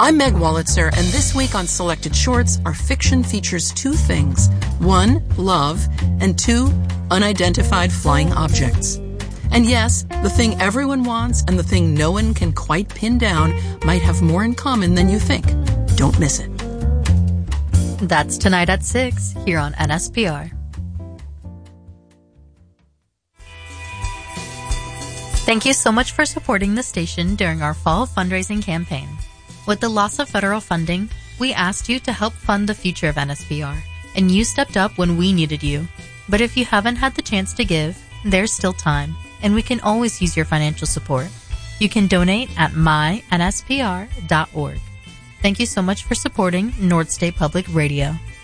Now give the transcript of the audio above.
I'm Meg Wolitzer, and this week on Selected Shorts, our fiction features two things. 1, love, and 2, unidentified flying objects. And yes, the thing everyone wants and the thing no one can quite pin down might have more in common than you think. Don't miss it. That's tonight at 6 here on NSPR. Thank you so much for supporting the station during our fall fundraising campaign. With the loss of federal funding, we asked you to help fund the future of NSPR, and you stepped up when we needed you. But if you haven't had the chance to give, there's still time, and we can always use your financial support. You can donate at mynspr.org. Thank you so much for supporting North State Public Radio.